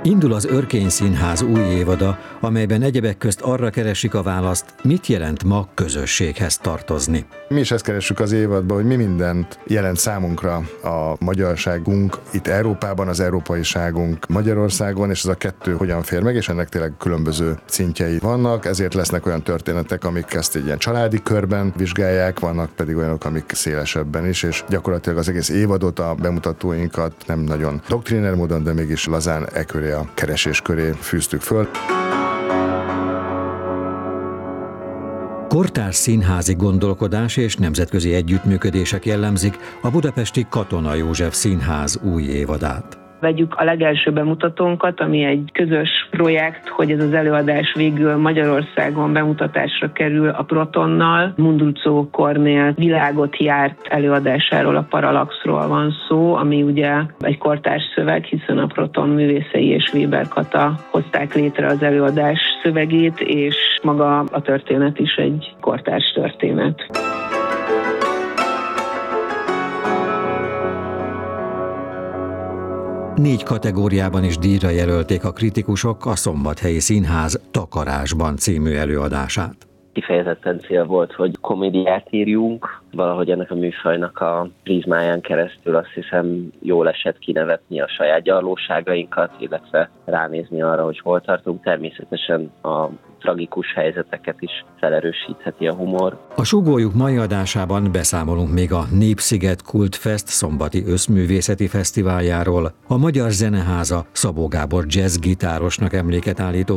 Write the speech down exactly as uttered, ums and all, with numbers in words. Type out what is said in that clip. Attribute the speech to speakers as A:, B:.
A: Indul az Örkény Színház új évada, amelyben egyebek közt arra keresik a választ, mit jelent ma közösséghez tartozni.
B: Mi is ezt keressük az évadban, hogy mi mindent jelent számunkra a magyarságunk itt Európában, az európaiságunk Magyarországon, és ez a kettő hogyan fér meg, és ennek tényleg különböző szintjei vannak, ezért lesznek olyan történetek, amik ezt egy ilyen családi körben vizsgálják, vannak pedig olyanok, amik szélesebben is, és gyakorlatilag az egész évadot, a bemutatóinkat nem nagyon doktriner módon, de mégis lazán e köré, a keresés köré fűztük föl.
A: Kortárs színházi gondolkodás és nemzetközi együttműködések jellemzik a budapesti Katona József Színház új évadát.
C: Vegyük a legelső bemutatónkat, ami egy közös projekt, hogy ez az előadás végül Magyarországon bemutatásra kerül a Protonnal. Mundruczó Kornél világot járt előadásáról, a Parallaxról van szó, ami ugye egy kortárs szöveg, hiszen a Proton művészei és Weber Kata hozták létre az előadás szövegét, és maga a történet is egy kortárs történet.
A: Négy kategóriában is díjra jelölték a kritikusok a Szombathelyi Színház Takarásban című előadását.
D: Kifejezetten cél volt, hogy komédiát írjunk, valahogy ennek a műfajnak a prizmáján keresztül azt hiszem jól esett kinevetni a saját gyarlóságainkat, illetve ránézni arra, hogy hol tartunk. Természetesen a tragikus helyzeteket is felerősítheti a humor.
A: A Sugójuk mai adásában beszámolunk még a Népsziget Kultfest szombati összművészeti fesztiváljáról, a Magyar Zeneháza Szabó Gábor jazz gitárosnak emléket állító